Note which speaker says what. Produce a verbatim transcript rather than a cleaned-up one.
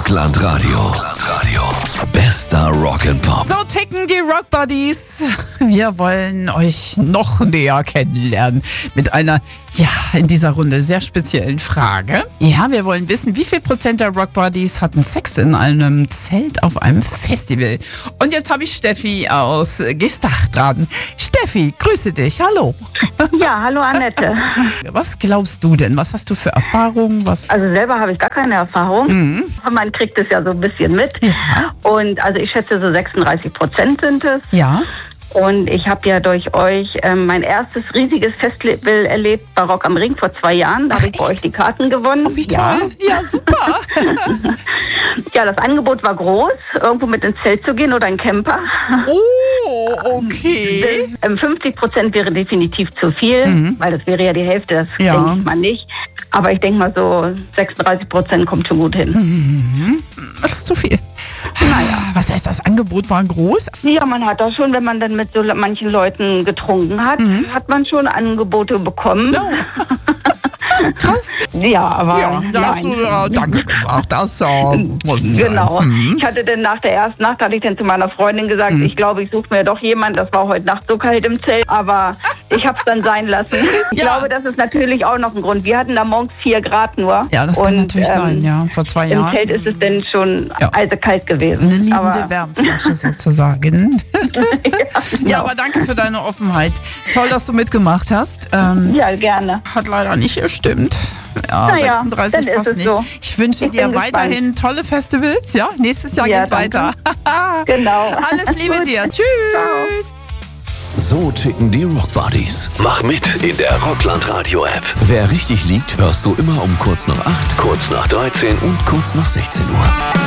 Speaker 1: Rockland Radio. Rockland Radio. Bester Rock'n'Pop.
Speaker 2: So ticken die Rock Buddies. Wir wollen euch noch näher kennenlernen mit einer, ja, in dieser Runde sehr speziellen Frage. Ja, wir wollen wissen, wie viel Prozent der Rock Buddies hatten Sex in einem Zelt auf einem Festival? Und jetzt habe ich Steffi aus Gestach dran. Steffi, grüße dich. Hallo.
Speaker 3: Ja, hallo Annette.
Speaker 2: Was glaubst du denn? Was hast du für Erfahrungen? Was?
Speaker 3: Also selber habe ich gar keine Erfahrung.
Speaker 2: Mhm.
Speaker 3: Man kriegt es ja so ein bisschen mit.
Speaker 2: Ja.
Speaker 3: Und also ich schätze so sechsunddreißig Prozent sind es.
Speaker 2: Ja.
Speaker 3: Und ich habe ja durch euch ähm, mein erstes riesiges Festival erlebt bei Rock am Ring vor zwei Jahren. Da habe ich bei euch die Karten gewonnen.
Speaker 2: Oh, wie toll. Ja, ja, super.
Speaker 3: Ja, das Angebot war groß, irgendwo mit ins Zelt zu gehen oder ein Camper.
Speaker 2: Oh, okay.
Speaker 3: Ähm, fünfzig Prozent wäre definitiv zu viel,
Speaker 2: Mhm.
Speaker 3: weil das wäre ja die Hälfte, das
Speaker 2: Ja.
Speaker 3: denke ich mal nicht. Aber ich denke mal so sechsunddreißig Prozent kommt schon gut hin.
Speaker 2: Mhm. Das ist zu viel.
Speaker 3: Naja.
Speaker 2: Was heißt, das Angebot war groß?
Speaker 3: Ja, man hat da schon, wenn man dann mit so manchen Leuten getrunken hat,
Speaker 2: Mhm.
Speaker 3: hat man schon Angebote bekommen.
Speaker 2: Oh. Krass.
Speaker 3: Ja, aber
Speaker 2: Ja, da hast du
Speaker 3: nein.
Speaker 2: ja Danke gesagt. Das äh, muss nicht
Speaker 3: Genau.
Speaker 2: sein. Mhm.
Speaker 3: Ich hatte dann nach der ersten Nacht, hatte ich dann zu meiner Freundin gesagt,
Speaker 2: Mhm.
Speaker 3: ich glaube, ich suche mir doch jemanden. Das war heute Nacht so kalt im Zelt, aber ich habe es dann sein lassen. Ich
Speaker 2: Ja.
Speaker 3: glaube, das ist natürlich auch noch ein Grund. Wir hatten da morgens vier Grad nur.
Speaker 2: Ja, das kann
Speaker 3: Und,
Speaker 2: natürlich
Speaker 3: ähm,
Speaker 2: sein, ja. Vor zwei
Speaker 3: Im
Speaker 2: Jahren.
Speaker 3: Zelt ist es dann schon
Speaker 2: Ja.
Speaker 3: eisekalt gewesen.
Speaker 2: Eine liebende
Speaker 3: aber,
Speaker 2: Wärmflasche sozusagen.
Speaker 3: ja, genau.
Speaker 2: Ja, aber danke für deine Offenheit. Toll, dass du mitgemacht hast. Ähm,
Speaker 3: ja, gerne.
Speaker 2: Hat leider nicht gestimmt. Ja,
Speaker 3: Naja,
Speaker 2: sechsunddreißig
Speaker 3: dann ist
Speaker 2: passt
Speaker 3: es
Speaker 2: nicht.
Speaker 3: so.
Speaker 2: Ich wünsche
Speaker 3: Ich
Speaker 2: dir
Speaker 3: bin
Speaker 2: weiterhin tolle Festivals. Ja, nächstes Jahr
Speaker 3: Ja,
Speaker 2: geht's
Speaker 3: danke.
Speaker 2: weiter.
Speaker 3: Genau.
Speaker 2: Alles Liebe
Speaker 3: Gut.
Speaker 2: dir. Tschüss.
Speaker 1: So ticken die Rock Buddies. Mach mit in der Rockland Radio App. Wer richtig liegt, hörst du immer um kurz nach acht, kurz nach dreizehn und kurz nach sechzehn Uhr.